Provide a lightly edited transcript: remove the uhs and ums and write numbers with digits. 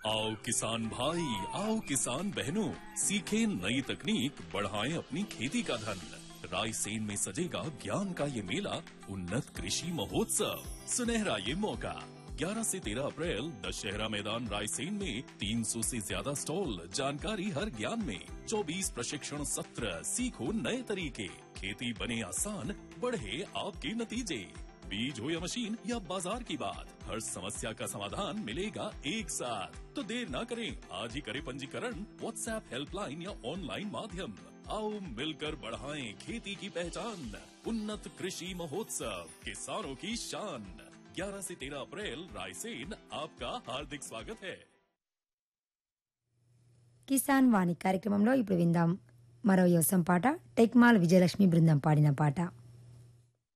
आओ किसान भाई, आओ किसान बहनों, सीखें नई तकनीक, बढ़ाएं अपनी खेती का धन। रायसेन में सजेगा ज्ञान का ये मेला, उन्नत कृषि महोत्सव। सुनहरा ये मौका 11 से 13 अप्रैल दशहरा मैदान रायसेन में 300 से ज्यादा स्टॉल, जानकारी हर ज्ञान में, 24 प्रशिक्षण सत्र, सीखो नए तरीके, खेती बने आसान, बढ़े आपके नतीजे। बीज हो या मशीन या बाजार की बात, हर समस्या का समाधान मिलेगा एक साथ। तो देर ना करें, आज ही करें पंजीकरण, व्हाट्सएप हेल्पलाइन या ऑनलाइन माध्यम। आओ मिलकर बढ़ाएं खेती की पहचान। उन्नत कृषि महोत्सव, किसानों की शान। 11 से 13 अप्रैल रायसेन, आपका हार्दिक स्वागत है। కిసాన్ వాణి కార్యక్రమంలో ఇప్పుడు విందాం మరో యోసం పాట టెక్మాల్ విజయలక్ష్మి బృందం పాడిన పాట.